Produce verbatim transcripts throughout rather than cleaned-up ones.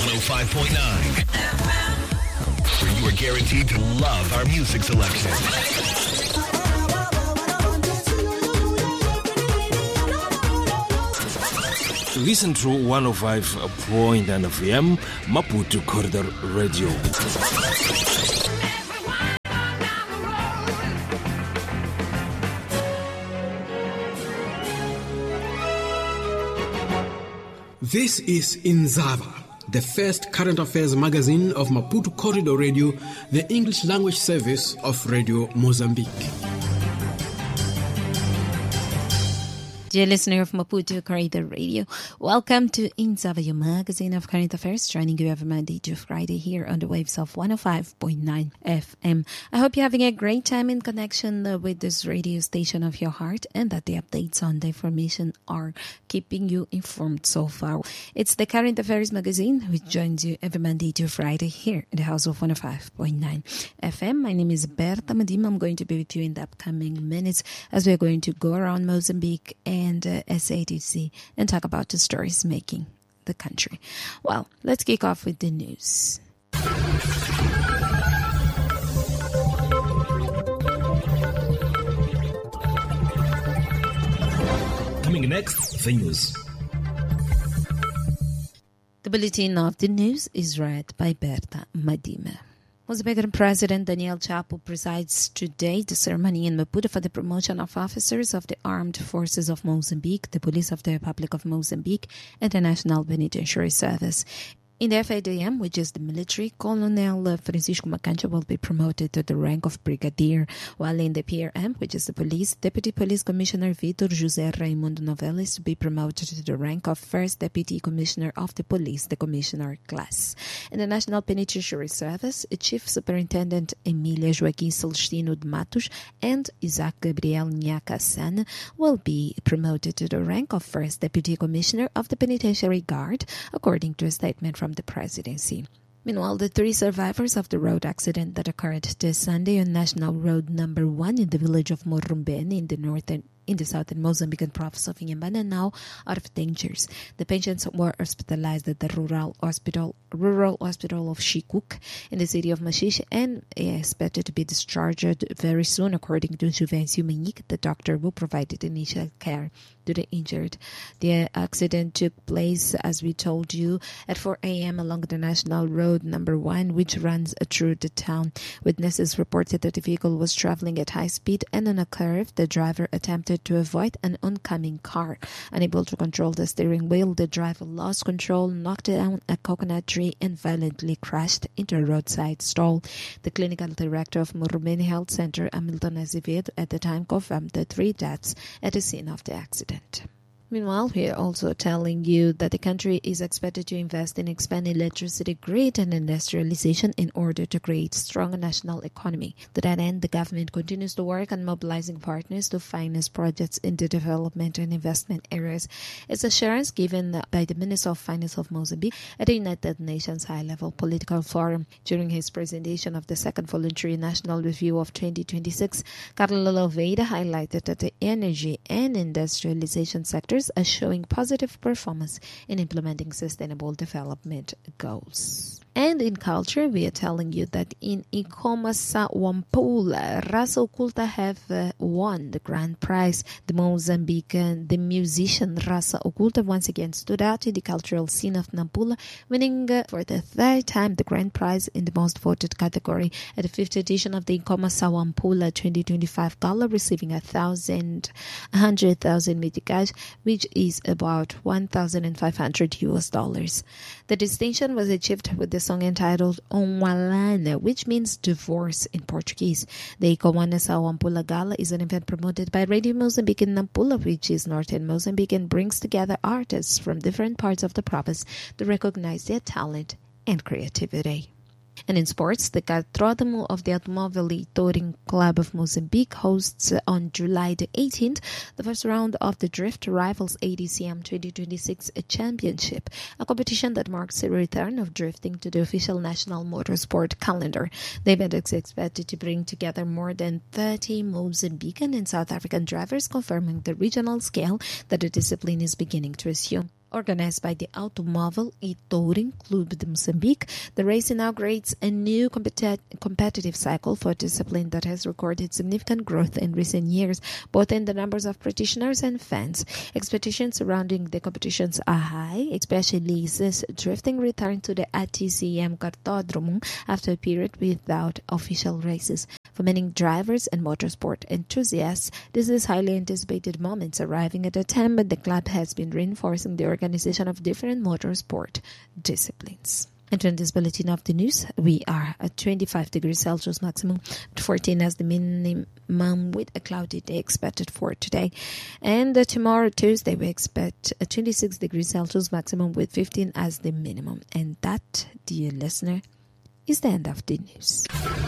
one oh five point nine, where you are guaranteed to love our music selection. Listen to one oh five point nine F M, Maputo Corridor Radio. This is Inzava, the first current affairs magazine of Maputo Corridor Radio, the English language service of Radio Mozambique. Dear listener of Maputo Corridor Radio, welcome to Inzava, your magazine of current affairs, joining you every Monday to Friday here on the waves of one oh five point nine F M. I hope you're having a great time in connection uh, with this radio station of your heart, and that the updates on the information are keeping you informed so far. It's the Current Affairs magazine, which joins you every Monday to Friday here in the house of one oh five point nine F M. My name is Berta Madim. I'm going to be with you in the upcoming minutes as we're going to go around Mozambique and and uh, S A D C and talk about the stories making the country. Well, let's kick off with the news. Coming next, the news. The bulletin of the news is read by Berta Madima. Mozambican President Daniel Chapo presides today the ceremony in Maputo for the promotion of officers of the Armed Forces of Mozambique, the Police of the Republic of Mozambique, and the National Penitentiary Service. In the F A D M, which is the military, Colonel Francisco Macancha will be promoted to the rank of brigadier, while in the P R M, which is the police, Deputy Police Commissioner Vitor José Raimundo Novella is to be promoted to the rank of First Deputy Commissioner of the Police, the Commissioner class. In the National Penitentiary Service, Chief Superintendent Emília Joaquim Celestino de Matos and Isaac Gabriel Nhaka Sana will be promoted to the rank of First Deputy Commissioner of the Penitentiary Guard, according to a statement from the presidency. Meanwhile, the three survivors of the road accident that occurred this Sunday on National Road Number One in the village of Morumbene in the northern in the southern Mozambican province of Inhambane are now out of dangers. The patients were hospitalized at the rural hospital rural hospital of Shikuk in the city of Mashish and expected to be discharged very soon, according to Juvencio Manique, the doctor who provided initial care to the injured. The accident took place, as we told you, at four a.m. along the National Road Number One, which runs through the town. Witnesses reported that the vehicle was traveling at high speed, and on a curve, the driver attempted to avoid an oncoming car. Unable to control the steering wheel, the driver lost control, knocked down a coconut tree, and violently crashed into a roadside stall. The clinical director of Morumbene Health Center, Hamilton Azevedo, at the time confirmed the three deaths at the scene of the accident. Meanwhile, we are also telling you that the country is expected to invest in expanding electricity grid and industrialization in order to create a stronger national economy. To that end, the government continues to work on mobilizing partners to finance projects in the development and investment areas. It's assurance given by the Minister of Finance of Mozambique at the United Nations High-Level Political Forum. During his presentation of the Second Voluntary National Review of twenty twenty-six, Carlo Louveira highlighted that the energy and industrialization sectors are showing positive performance in implementing sustainable development goals. And in culture, we are telling you that in Icomasa Wampula, Rasa Oculta have uh, won the grand prize. The Mozambican, the musician Rasa Oculta once again stood out in the cultural scene of Nampula, winning uh, for the third time the grand prize in the most voted category at the fifth edition of the Icomasa Wampula twenty twenty-five Gala, receiving a thousand, a hundred thousand meticais, which is about one thousand five hundred U S dollars. The distinction was achieved with the song entitled Onwalana, which means divorce in Portuguese. The Icomasa Wampula Gala is an event promoted by Radio Mozambique in Nampula, which is northern Mozambique, and brings together artists from different parts of the province to recognize their talent and creativity. And in sports, the Cartódromo of the Automóvel Touring Club of Mozambique hosts on July the eighteenth the first round of the Drift Rivals A D C M twenty twenty-six Championship, a competition that marks the return of drifting to the official national motorsport calendar. The event is expected to bring together more than thirty Mozambican and South African drivers, confirming the regional scale that the discipline is beginning to assume. Organized by the Automóvel e Touring Clube de Moçambique, the race inaugurates a new competi- competitive cycle for a discipline that has recorded significant growth in recent years, both in the numbers of practitioners and fans. Expectations surrounding the competitions are high, especially since drifting returned to the A T C M Cartódromo after a period without official races. For many drivers and motorsport enthusiasts, this is highly anticipated moments arriving at a time when the club has been reinforcing the organization of different motorsport disciplines. And during this bulletin of the news, we are at twenty-five degrees Celsius maximum, fourteen as the minimum, with a cloudy day expected for today. And uh, tomorrow, Tuesday, we expect a twenty-six degrees Celsius maximum with fifteen as the minimum. And that, dear listener, is the end of the news.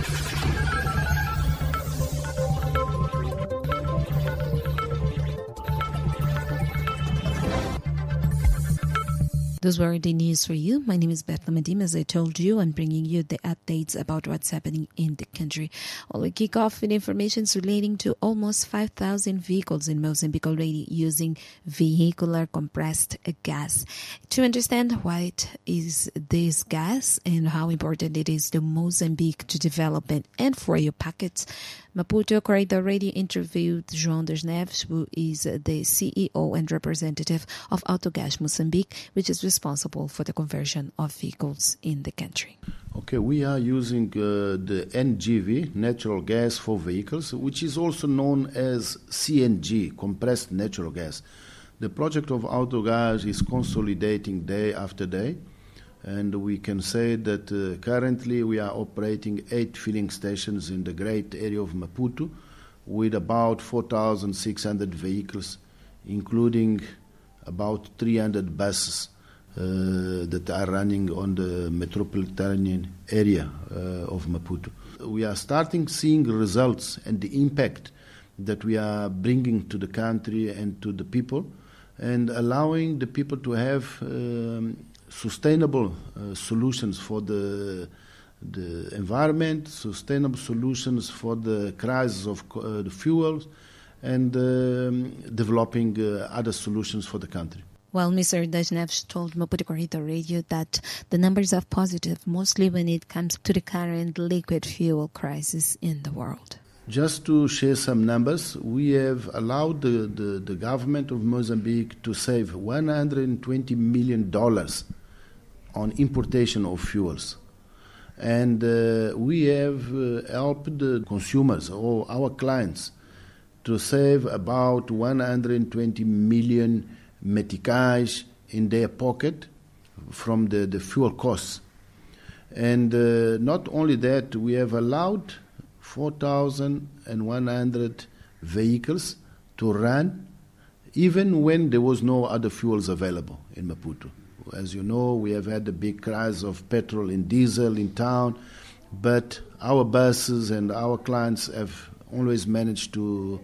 Those were the news for you. My name is Berta Madim. As I told you, I'm bringing you the updates about what's happening in the country. Well, we kick off with information relating to almost five thousand vehicles in Mozambique already using vehicular compressed gas. To understand what is this gas and how important it is to Mozambique to develop it and for your pockets, Maputo Corridor Radio interviewed João das Neves, who is the C E O and representative of Autogás Moçambique, which is responsible for the conversion of vehicles in the country. Okay, we are using uh, the N G V, natural gas for vehicles, which is also known as C N G, compressed natural gas. The project of Autogás is consolidating day after day, and we can say that uh, currently we are operating eight filling stations in the great area of Maputo with about four thousand six hundred vehicles, including about three hundred buses uh, that are running on the metropolitan area uh, of Maputo. We are starting seeing results and the impact that we are bringing to the country and to the people, and allowing the people to have um, sustainable uh, solutions for the the environment, sustainable solutions for the crisis of uh, the fuels, and um, developing uh, other solutions for the country. Well, Mister das Neves told Maputo Corridor Radio that the numbers are positive, mostly when it comes to the current liquid fuel crisis in the world. Just to share some numbers, we have allowed the, the, the government of Mozambique to save one hundred twenty million dollars on importation of fuels. And uh, we have uh, helped the consumers or our clients to save about one hundred twenty million meticais in their pocket from the, the fuel costs. And uh, not only that, we have allowed four thousand one hundred vehicles to run even when there was no other fuels available in Maputo. As you know, we have had a big crisis of petrol and diesel in town, but our buses and our clients have always managed to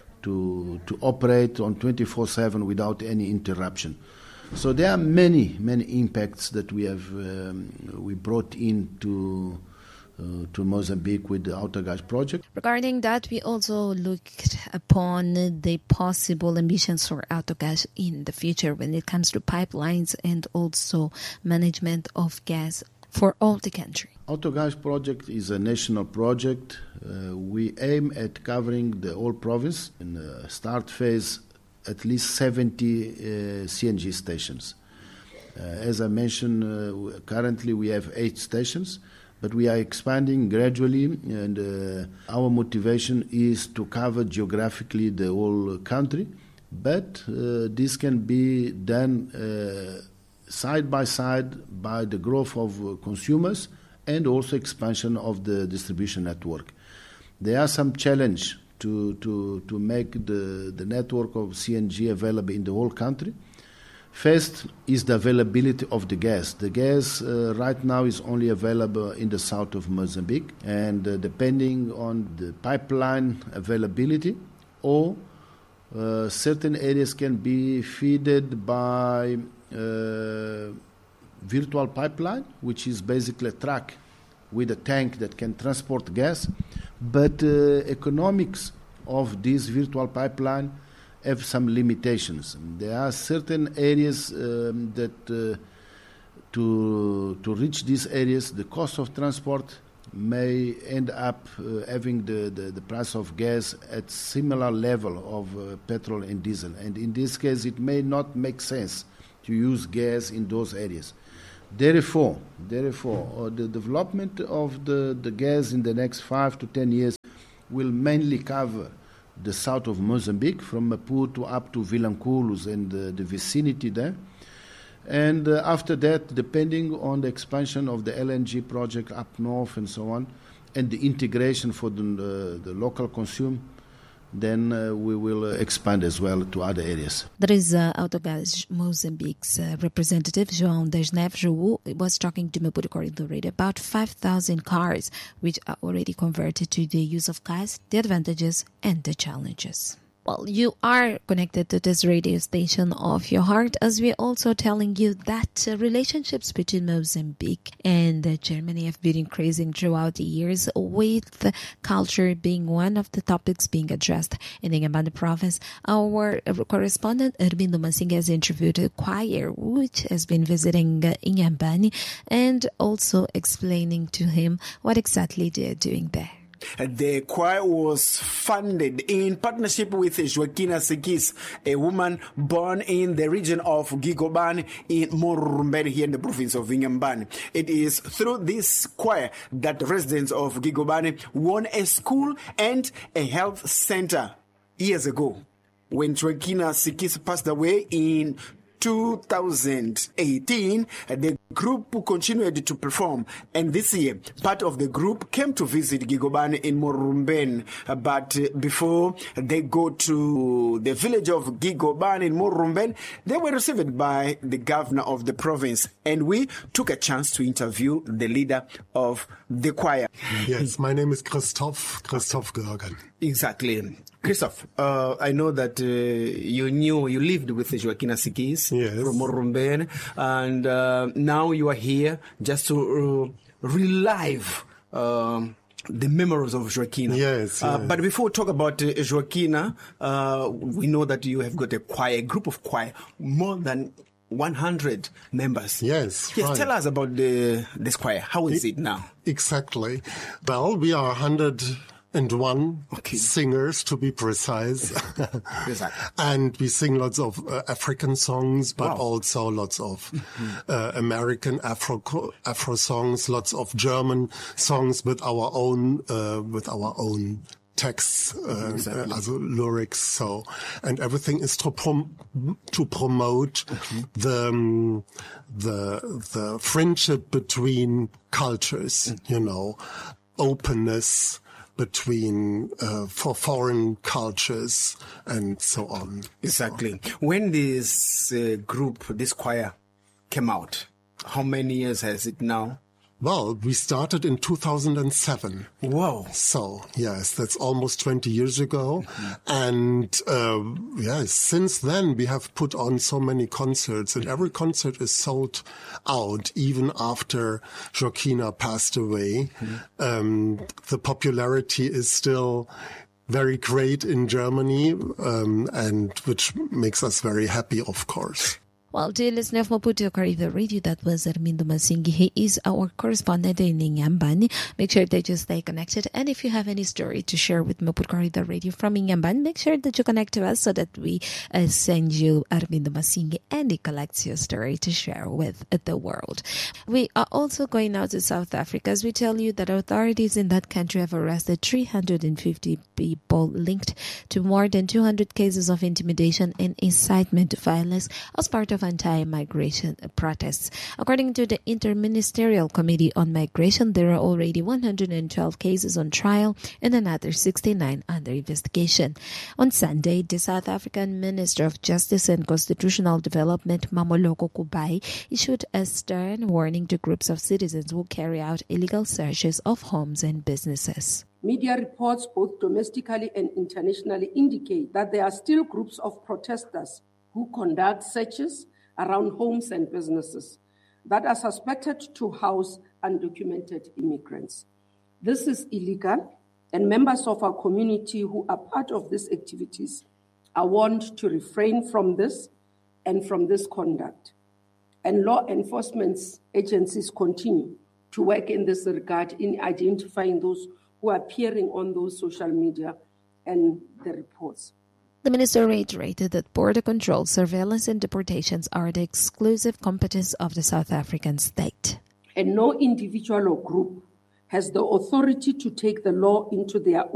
to to operate on twenty-four seven without any interruption. So there are many, many impacts that we have um, we brought into Uh, to Mozambique with the Autogás project. Regarding that, we also looked upon the possible ambitions for Autogás in the future when it comes to pipelines and also management of gas for all the country. Autogás project is a national project. Uh, we aim at covering the whole province in the start phase, at least seventy uh, C N G stations. Uh, as I mentioned, uh, currently we have eight stations, but we are expanding gradually, and uh, our motivation is to cover geographically the whole country. But uh, this can be done uh, side by side by the growth of uh, consumers and also expansion of the distribution network. There are some challenges to, to, to make the, the network of C N G available in the whole country. First is the availability of the gas. The gas uh, right now is only available in the south of Mozambique, and uh, depending on the pipeline availability, or uh, certain areas can be fed by uh, virtual pipeline, which is basically a truck with a tank that can transport gas. But uh, economics of this virtual pipeline have some limitations. There are certain areas um, that uh, to to reach these areas, the cost of transport may end up uh, having the, the, the price of gas at similar level of uh, petrol and diesel. And in this case, it may not make sense to use gas in those areas. Therefore, therefore, uh, the development of the, the gas in the next five to ten years will mainly cover the south of Mozambique, from Maputo up to Vilanculos and the, the vicinity there. And uh, after that, depending on the expansion of the L N G project up north and so on, and the integration for the, uh, the local consume, then uh, we will uh, expand as well to other areas. There is uh, Autogás Mozambique's uh, representative, João das Neves, who was talking to Maputo Corridor Radio about five thousand cars which are already converted to the use of gas, the advantages and the challenges. Well, you are connected to this radio station of your heart, as we're also telling you that uh, relationships between Mozambique and uh, Germany have been increasing throughout the years, with uh, culture being one of the topics being addressed in Inhambane province. Our uh, correspondent Armindo Masinga has interviewed a choir which has been visiting uh, Inhambane and also explaining to him what exactly they're doing there. The choir was funded in partnership with Joaquina Sikis, a woman born in the region of Gigobane in Morumbeni here in the province of Inhambane. It is through this choir that residents of Gigobane won a school and a health center years ago. When Joaquina Sikis passed away in two thousand eighteen, the group continued to perform, and this year part of the group came to visit Gigobane in Morumben, but before they go to the village of Gigobane in Morumben, they were received by the governor of the province, and we took a chance to interview the leader of the choir. Yes, my name is Christoph, Christoph Görgen. Exactly. Christoph, uh, I know that uh, you knew, you lived with Joaquina Sikis yes. from Morumben, and uh, now you are here just to uh, relive um, the memories of Joaquina. Yes, uh, yes. But before we talk about uh, Joaquina, uh, we know that you have got a choir, a group of choir, more than one hundred members. Yes, Yes, right. tell us about the this choir. How is it, it now? Exactly. Well, we are one hundred and one okay. singers, to be precise. Exactly. And we sing lots of uh, African songs, but wow. also lots of mm-hmm. uh, American Afro Afro songs, lots of German songs with our own uh, with our own texts, uh, exactly. uh, also lyrics. So, and everything is to prom- to promote mm-hmm. the um, the the friendship between cultures. Mm-hmm. You know, openness between uh, for foreign cultures and so on. Exactly. So. When this uh, group, this choir, came out, how many years has it now? Well, we started in two thousand seven. Wow. So, yes, that's almost twenty years ago. Mm-hmm. And, uh, yes, since then we have put on so many concerts, and every concert is sold out, even after Joaquina passed away. Mm-hmm. Um, the popularity is still very great in Germany, um, and which makes us very happy, of course. Well, dear listener of Maputo Corridor Radio, that was Armindo Masingi. He is our correspondent in Inhambane. Make sure that you stay connected. And if you have any story to share with Maputo Corridor Radio from Inhambane, make sure that you connect to us so that we uh, send you Armindo Masingi and he collects your story to share with the world. We are also going now to South Africa, as we tell you that authorities in that country have arrested three hundred fifty people linked to more than two hundred cases of intimidation and incitement to violence as part of anti-migration protests. According to the Interministerial Committee on Migration, there are already one hundred twelve cases on trial and another sixty-nine under investigation. On Sunday, the South African Minister of Justice and Constitutional Development, Mamoloko Kubai, issued a stern warning to groups of citizens who carry out illegal searches of homes and businesses. Media reports, both domestically and internationally, indicate that there are still groups of protesters who conduct searches around homes and businesses that are suspected to house undocumented immigrants. This is illegal, and members of our community who are part of these activities are warned to refrain from this and from this conduct. And law enforcement agencies continue to work in this regard in identifying those who are appearing on those social media and the reports. The minister reiterated that border control, surveillance and deportations are the exclusive competence of the South African state. And no individual or group has the authority to take the law into their